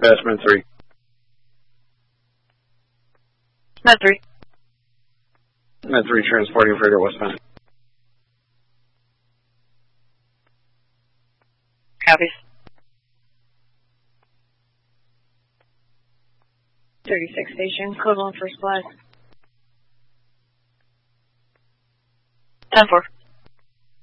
dispatch, Med 3. Med 3. Med 3 transporting freighter westbound. Copies. 36 station, code 1 first flag. 10-4.